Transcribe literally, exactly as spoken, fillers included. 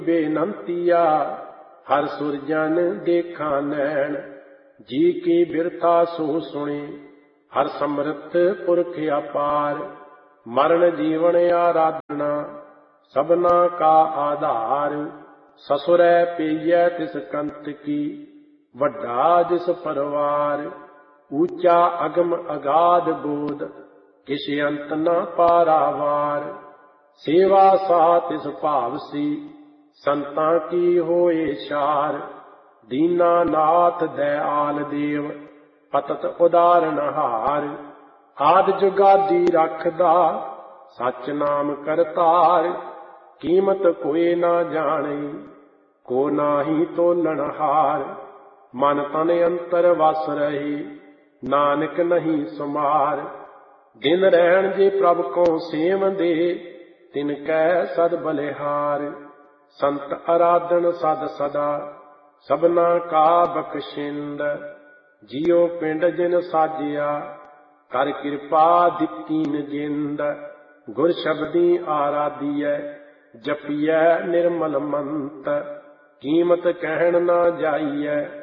ਬੇਨੰਤੀਆ ਹਰ ਸੁਰਜਨ ਦੇਖਾ ਨੈਣ। ਜੀ ਕੀ ਬਿਰਥਾ ਸੋ ਸੁਣੇ ਹਰ ਸਮਰਥ ਪੁਰਖ ਅਪਾਰ। ਮਰਨ ਜੀਵਨ ਆਰਾਧਨਾ ਸਭਨਾ ਕਾ ਆਧਾਰ। ਸਸੁਰੈ ਪਈਐ ਤਿਸ ਕੰਤ ਕੀ ਵੱਡਾ ਜਿਸ ਪਰਵਾਰ। ਊਚਾ ਅਗਮ ਅਗਾਧ ਬੋਧ ਕਿਛ ਅੰਤ ਨ ਪਾਰਾਵਾਰ। ਸੇਵਾ ਸਾ ਤਿਸ ਭਾਵ ਸੀ ਸੰਤਾਂ ਕੀ ਹੋਏ ਛਾਰ। ਦੀਨਾ ਨਾਥ ਦਇਆਲ ਦੇਵ ਪਤਤ ਉਦਾਰਨ ਹਾਰ। ਆਦਿ ਜੁਗਾਦੀ ਰੱਖਦਾ ਸਚ ਨਾਮ ਕਰਤਾਰ। ਕੀਮਤ ਕੋਇ ਨਾ ਜਾਣੇ ਕੋ ਨਾਹੀ ਤੋਲਣ ਹਾਰ। ਮਨ ਤਨ ਅੰਤਰ ਵਸ ਰਹੇ ਨਾਨਕ ਨਹੀਂ ਸੁਮਾਰ। ਦਿਨ ਰਹਿਣ ਜੇ ਪ੍ਰਭ ਕੋ ਸੇਵੰਦੇ ਤਿਨ ਕੈ ਸਦ ਬਲਿਹਾਰ। ਸੰਤ ਅਰਾਧਨ ਸਦ ਸਦਾ ਸਭਨਾ ਕਾ ਬਖਸ਼ਿੰਦ। ਜਿਉ ਪਿੰਡ ਜਿਨ ਸਾਜਿਆ ਕਰ ਕਿਰਪਾ ਦਿੱਤੀਨ ਜਿੰਦ। ਗੁਰ ਸ਼ਬਦੀ ਆਰਾਧੀਐ ਜਪੀਐ ਨਿਰਮਲ ਮੰਤ। ਕੀਮਤ ਕਹਿਣ ਨਾ ਜਾਈਐ